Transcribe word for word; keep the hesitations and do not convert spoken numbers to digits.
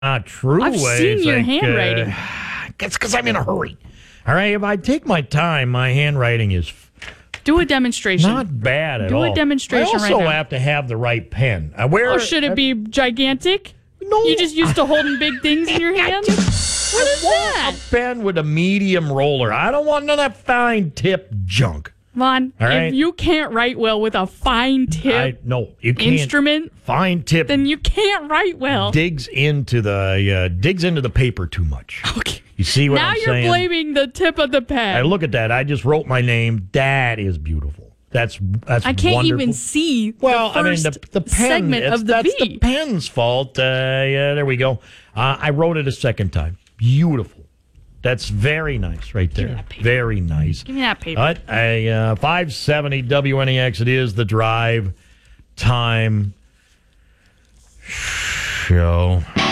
not true. I've way. seen It's your like, handwriting. Uh, it's because I'm in a hurry. All right, if I take my time, my handwriting is Do a demonstration. not bad at Do all. a demonstration I also right now. have to have the right pen. I wear. Oh, should it be gigantic? No. You just used to holding big things in your hand? What is that? A pen with a medium roller. I don't want none of that fine tip junk. Vaughn, All right. if you can't write well with a fine tip I no, you can't. instrument, Fine tip. then you can't write well. digs into the uh, digs into the paper too much. Okay. You see what Now I'm you're saying? blaming the tip of the pen. I look at that. I just wrote my name. That is beautiful. That's that's. I can't wonderful. even see Well, the I mean, first the, the pen, segment it's- of the that's V. the pen's fault. Uh, yeah, there we go. Uh, I wrote it a second time. Beautiful. That's very nice right Give me there. that paper. Very nice. Give me that paper. All right, a uh, five seventy W N E X. It is the drive time show.